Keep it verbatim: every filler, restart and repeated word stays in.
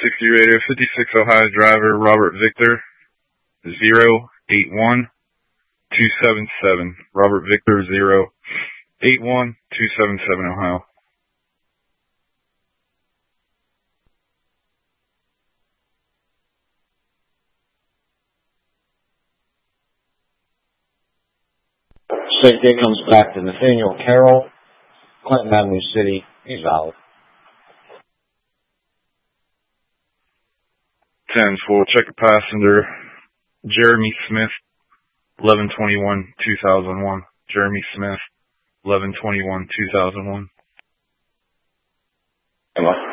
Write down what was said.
sixty radio, fifty-six Ohio driver, Robert Victor, zero eight one two seven seven. Robert Victor, zero eight one two seven seven, Ohio. Same thing comes back to Nathaniel Carroll, Clinton Avenue City. He's valid. ten four, check a passenger, Jeremy Smith, eleven twenty-one two thousand one. Jeremy Smith, eleven twenty-one two thousand one. Come on.